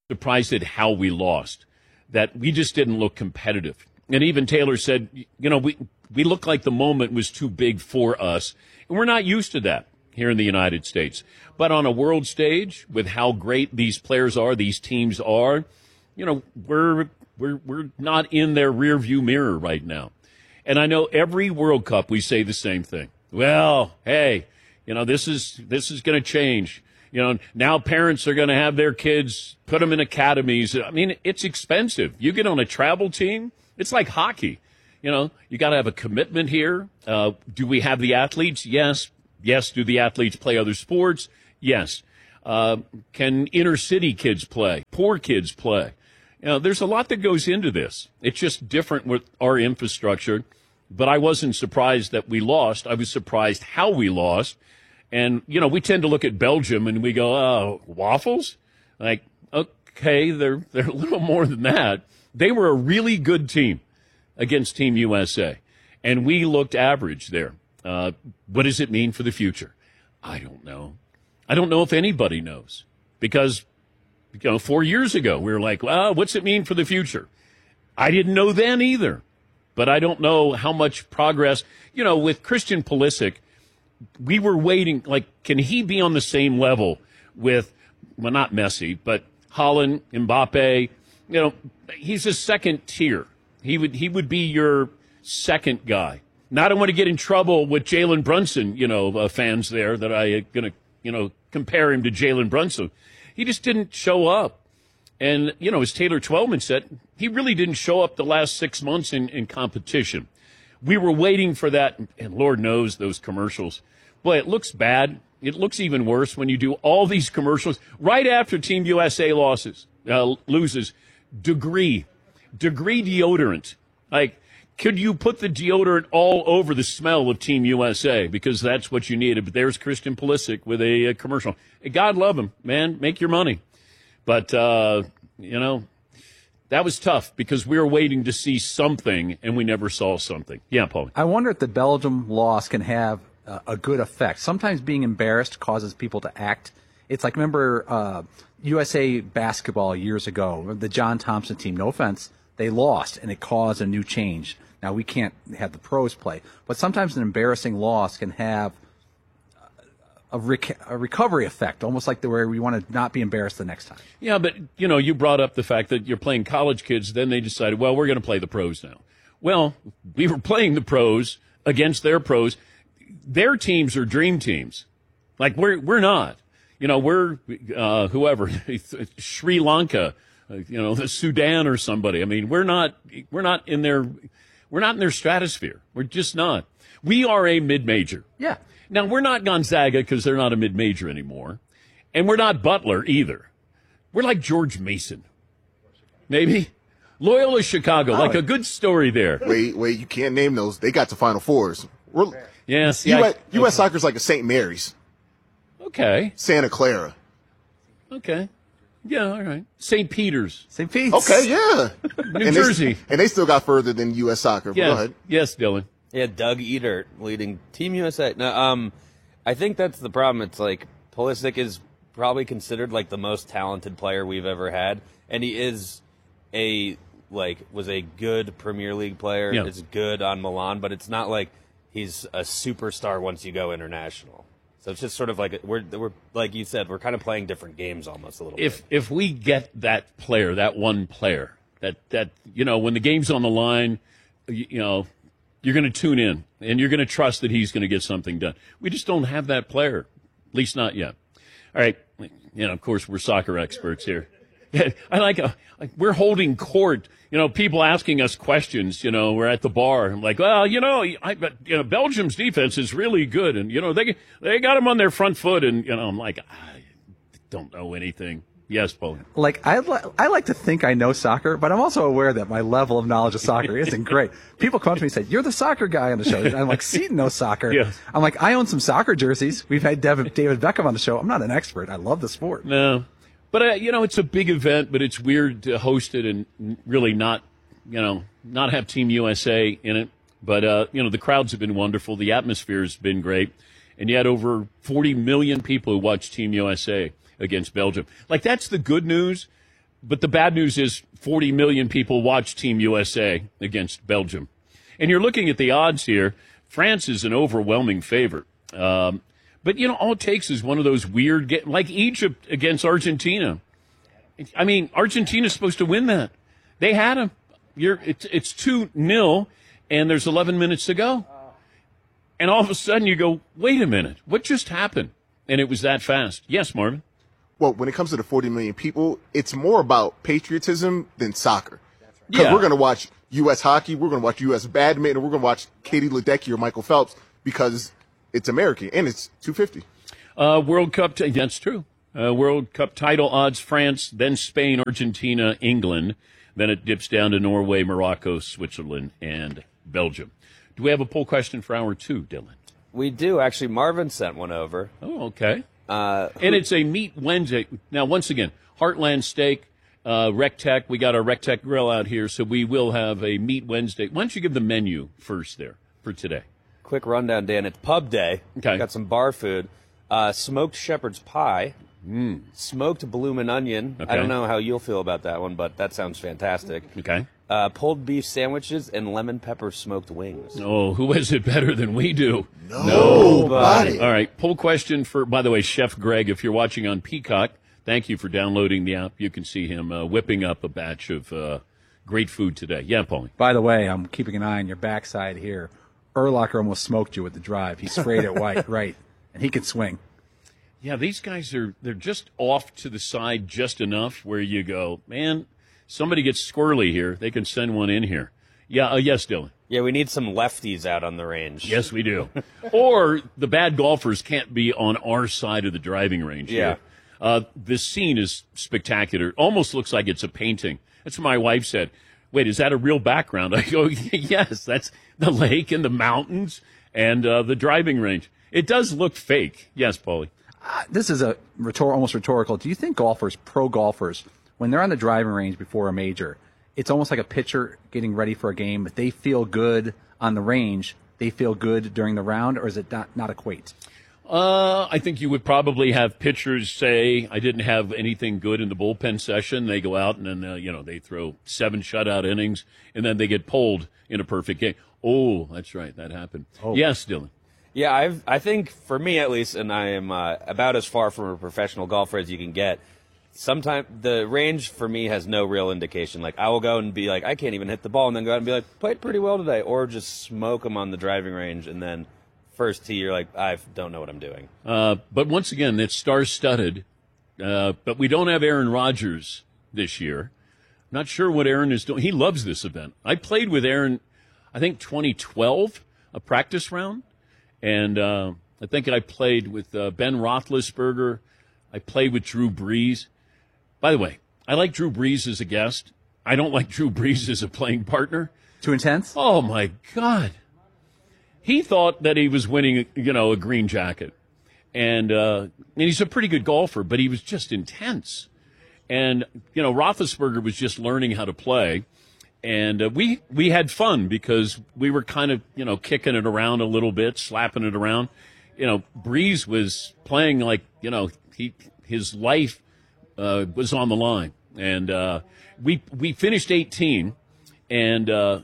surprised at how we lost, that we just didn't look competitive. And even Taylor said, we looked like the moment was too big for us. And we're not used to that here in the United States. But on a world stage, with how great these players are, these teams are, we're not in their rearview mirror right now. And I know every World Cup we say the same thing. Well, hey, this is going to change. Now parents are going to have their kids, put them in academies. I mean, it's expensive. You get on a travel team, it's like hockey. You got to have a commitment here. Do we have the athletes? Yes. Yes. Do the athletes play other sports? Yes. Can inner city kids play? Poor kids play? There's a lot that goes into this. It's just different with our infrastructure. But I wasn't surprised that we lost. I was surprised how we lost. And, we tend to look at Belgium and we go, oh, waffles? Like, okay, they're a little more than that. They were a really good team against Team USA. And we looked average there. What does it mean for the future? I don't know. I don't know if anybody knows. Because, 4 years ago, we were like, well, what's it mean for the future? I didn't know then either. But I don't know how much progress. With Christian Pulisic, we were waiting, can he be on the same level with, well, not Messi, but Haaland, Mbappe? He's a second tier. He would be your second guy. Now, I don't want to get in trouble with Jalen Brunson, fans there, that I going to, compare him to Jalen Brunson. He just didn't show up. And, as Taylor Twellman said, he really didn't show up the last 6 months in competition. We were waiting for that, and Lord knows those commercials. Boy, it looks bad. It looks even worse when you do all these commercials right after Team USA loses. Degree deodorant. Could you put the deodorant all over the smell of Team USA? Because that's what you needed. But there's Christian Pulisic with a commercial. God love him, man. Make your money. But, that was tough because we were waiting to see something, and we never saw something. Yeah, Paul. I wonder if the Belgium loss can have a good effect. Sometimes being embarrassed causes people to act. It's like, remember USA basketball years ago, the John Thompson team, no offense, they lost, and it caused a new change. Now, we can't have the pros play, but sometimes an embarrassing loss can have a recovery effect, almost like where we want to not be embarrassed the next time. Yeah, but, you brought up the fact that you're playing college kids. Then they decided, well, we're going to play the pros now. Well, we were playing the pros against their pros. Their teams are dream teams. We're not. We're whoever, Sri Lanka, the Sudan or somebody. I mean, we're not in their stratosphere. We're just not. We are a mid-major. Yeah. Now, we're not Gonzaga because they're not a mid-major anymore. And we're not Butler either. We're like George Mason. Maybe. Loyola Chicago, a good story there. Wait, you can't name those. They got to Final Fours. Yes. U.S. soccer's like a St. Mary's. Okay. Santa Clara. Okay. Yeah, all right. St. Peter's. St. Pete's. Okay, yeah. New Jersey. And they still got further than U.S. soccer. Yeah. Go ahead. Yes, Dylan. Yeah, Doug Edert leading Team USA. No, I think that's the problem. It's like Pulisic is probably considered like the most talented player we've ever had, and he is was a good Premier League player. Yeah. Is good on Milan, but it's not like he's a superstar once you go international. So it's just sort of like we're like you said, we're kind of playing different games almost a little bit. If we get that player, that one player, that when the game's on the line, you're going to tune in, and you're going to trust that he's going to get something done. We just don't have that player, at least not yet. All right. Of course, we're soccer experts here. I we're holding court. People asking us questions. We're at the bar. I'm like, well, Belgium's defense is really good, and they got them on their front foot, and I'm like, I don't know anything. Yes, Paul. I like to think I know soccer, but I'm also aware that my level of knowledge of soccer isn't great. People come up to me and say, "You're the soccer guy on the show." And I'm like, "Seton knows soccer." Yes. I'm like, "I own some soccer jerseys." We've had David Beckham on the show. I'm not an expert. I love the sport. No, but it's a big event, but it's weird to host it and really not have Team USA in it. But the crowds have been wonderful. The atmosphere has been great, and you had over 40 million people who watched Team USA against Belgium. That's the good news. But the bad news is 40 million people watch Team USA against Belgium. And you're looking at the odds here. France is an overwhelming favorite. But, you know, all it takes is one of those weird, like Egypt against Argentina. I mean, Argentina's supposed to win that. They had them. It's 2-0, and there's 11 minutes to go. And all of a sudden you go, wait a minute, what just happened? And it was that fast. Yes, Marvin? Well, when it comes to the 40 million people, it's more about patriotism than soccer. Because Yeah. we're going to watch U.S. hockey, we're going to watch U.S. badminton, we're going to watch Katie Ledecky or Michael Phelps because it's American, and it's 250. World Cup, that's true. World Cup title odds, France, then Spain, Argentina, England. Then it dips down to Norway, Morocco, Switzerland, and Belgium. Do we have a poll question for hour 2, Dylan? We do. Actually, Marvin sent one over. Oh, okay. And it's a Meat Wednesday. Now, once again, Heartland Steak, RecTech. We got our RecTech grill out here, so we will have a Meat Wednesday. Why don't you give the menu first there for today? Quick rundown, Dan. It's pub day. Okay. Got some bar food. Smoked shepherd's pie. Smoked bloomin' onion. Okay. I don't know how you'll feel about that one, but that sounds fantastic. Okay. Pulled beef sandwiches and lemon pepper smoked wings. Oh, who has it better than we do? Nobody. All right, poll question for, by the way, Chef Greg, if you're watching on Peacock, thank you for downloading the app. You can see him whipping up a batch of great food today. Yeah, Paulie. By the way, I'm keeping an eye on your backside here. Urlacher almost smoked you with the drive. He sprayed it white, right, and he can swing. Yeah, these guys they're just off to the side just enough where you go, man, somebody gets squirrely here. They can send one in here. Yeah, yes, Dylan. Yeah, we need some lefties out on the range. Yes, we do. Or the bad golfers can't be on our side of the driving range. Yeah. Here. This scene is spectacular. Almost looks like it's a painting. That's what my wife said. Wait, is that a real background? I go, yes, that's the lake and the mountains and the driving range. It does look fake. Yes, Paulie. This is almost rhetorical. Do you think pro golfers, when they're on the driving range before a major, it's almost like a pitcher getting ready for a game? If they feel good on the range, they feel good during the round, or is it not equate? I think you would probably have pitchers say, I didn't have anything good in the bullpen session. They go out and then, they throw 7 shutout innings, and then they get pulled in a perfect game. Oh, that's right. That happened. Oh. Yes, Dylan. Yeah, I think for me at least, and I am about as far from a professional golfer as you can get, sometimes the range for me has no real indication. Like, I will go and be like, I can't even hit the ball, and then go out and be like, played pretty well today, or just smoke them on the driving range, and then first tee, you're like, I don't know what I'm doing. But once again, it's star-studded. But we don't have Aaron Rodgers this year. Not sure what Aaron is doing. He loves this event. I played with Aaron, I think 2012, a practice round. And I think I played with Ben Roethlisberger. I played with Drew Brees. By the way, I like Drew Brees as a guest. I don't like Drew Brees as a playing partner. Too intense? Oh, my God. He thought that he was winning, a green jacket. And he's a pretty good golfer, but he was just intense. And, Roethlisberger was just learning how to play. And we had fun because we were kind of, kicking it around a little bit, slapping it around. Breeze was playing like, his life was on the line. And we finished 18, and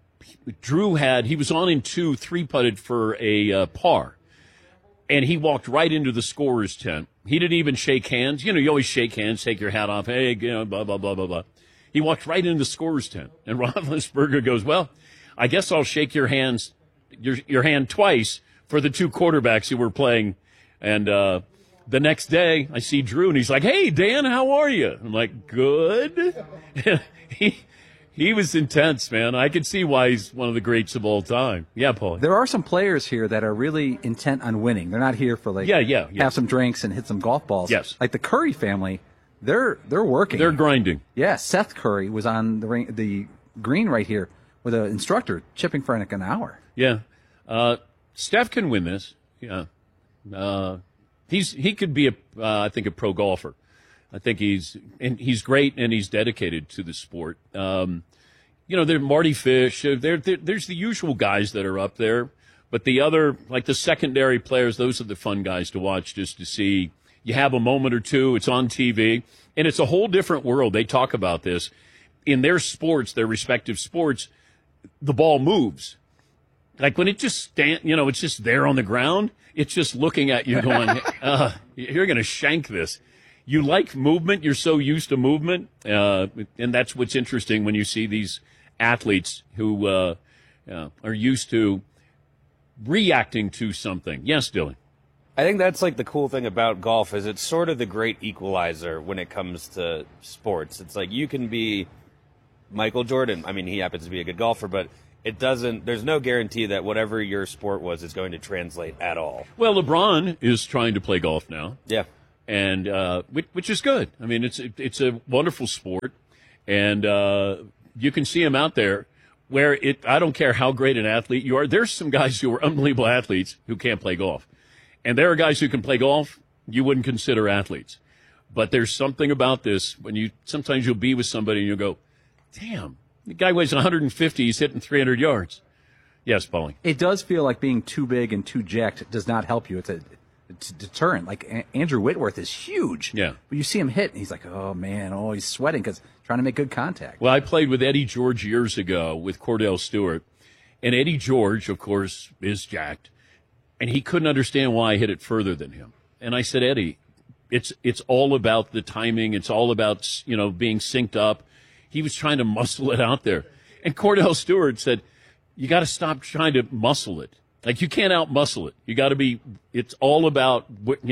Drew he was on in 2, 3-putted for a par. And he walked right into the scorer's tent. He didn't even shake hands. You always shake hands, take your hat off. Hey, blah, blah, blah, blah, blah. He walked right into the scorer's tent, and Roethlisberger goes, well, I guess I'll shake your hand twice for the 2 quarterbacks who were playing. And the next day, I see Drew, and he's like, hey, Dan, how are you? I'm like, good. He was intense, man. I could see why he's one of the greats of all time. Yeah, Paul. There are some players here that are really intent on winning. They're not here for have some drinks and hit some golf balls. Yes. Like the Curry family. They're working. They're grinding. Yeah, Seth Curry was on the green right here with an instructor chipping for like an hour. Yeah, Steph can win this. Yeah, he could be I think a pro golfer. I think he's great and he's dedicated to the sport. There's Marty Fish. There's the usual guys that are up there, but the other, like the secondary players, those are the fun guys to watch just to see. You have a moment or two. It's on TV. And it's a whole different world. They talk about this. In their sports, their respective sports, the ball moves. Like when it just it's just there on the ground. It's just looking at you going, you're going to shank this. You like movement. You're so used to movement. And that's what's interesting when you see these athletes who are used to reacting to something. Yes, Dylan. I think that's like the cool thing about golf is it's sort of the great equalizer when it comes to sports. It's like you can be Michael Jordan. I mean, he happens to be a good golfer, but there's no guarantee that whatever your sport was is going to translate at all. Well, LeBron is trying to play golf now. Yeah. And which is good. I mean, it's a wonderful sport, and you can see him out there where I don't care how great an athlete you are. There's some guys who are unbelievable athletes who can't play golf, and there are guys who can play golf you wouldn't consider athletes. But there's something about this when sometimes you'll be with somebody and you'll go, damn, the guy weighs 150, he's hitting 300 yards. Yes, Paulie. It does feel like being too big and too jacked does not help you. It's a deterrent. Like Andrew Whitworth is huge. Yeah. But you see him hit, and he's like, oh, man, he's sweating because trying to make good contact. Well, I played with Eddie George years ago with Cordell Stewart. And Eddie George, of course, is jacked. And he couldn't understand why I hit it further than him. And I said, Eddie, it's all about the timing. It's all about, being synced up. He was trying to muscle it out there. And Cordell Stewart said, you got to stop trying to muscle it. Like, you can't out-muscle it. You got to it's all about,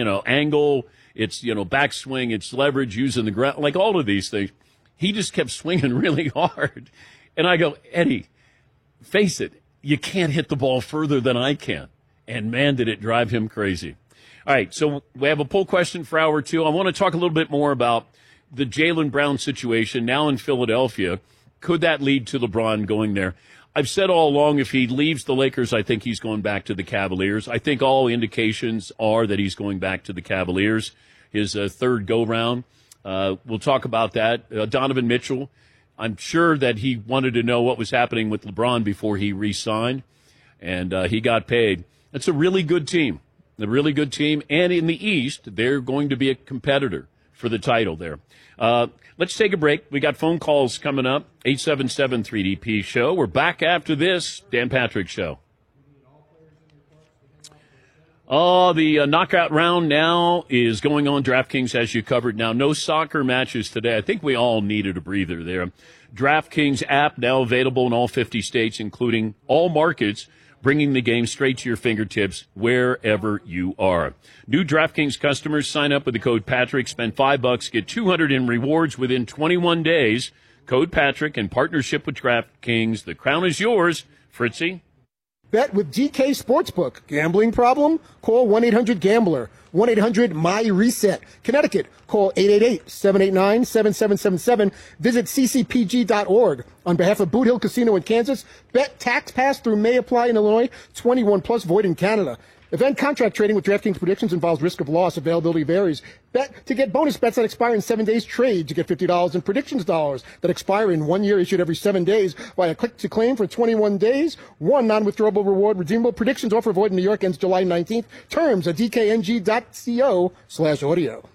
angle, it's, backswing, it's leverage, using the ground, like all of these things. He just kept swinging really hard. And I go, Eddie, face it, you can't hit the ball further than I can. And, man, did it drive him crazy. All right, so we have a poll question for hour two. I want to talk a little bit more about the Jaylen Brown situation now in Philadelphia. Could that lead to LeBron going there? I've said all along, if he leaves the Lakers, I think he's going back to the Cavaliers. I think all indications are that he's going back to the Cavaliers, his third go-round. We'll talk about that. Donovan Mitchell, I'm sure that he wanted to know what was happening with LeBron before he re-signed, and he got paid. It's a really good team, And in the East, they're going to be a competitor for the title there. Let's take a break. We got phone calls coming up. 877-3DP Show. We're back after this Dan Patrick Show. The knockout round now is going on. DraftKings has you covered now. No soccer matches today. I think we all needed a breather there. DraftKings app now available in all 50 states, including all markets, bringing the game straight to your fingertips wherever you are. New DraftKings customers sign up with the code Patrick, spend $5, get $200 in rewards within 21 days. Code Patrick in partnership with DraftKings. The crown is yours, Fritzy. Bet with GK Sportsbook. Gambling problem? Call 1-800-GAMBLER. 1-800-MY-RESET. Connecticut. Call 888-789-7777. Visit ccpg.org. On behalf of Boot Hill Casino in Kansas, bet tax pass through may apply in Illinois. 21 plus void in Canada. Event contract trading with DraftKings predictions involves risk of loss. Availability varies. Bet to get bonus bets that expire in 7 days. Trade to get $50 in predictions dollars that expire in 1 year, issued every 7 days via click to claim for 21 days. One non-withdrawable reward redeemable. Predictions offer void in New York ends July 19th. Terms at dkng.co/audio.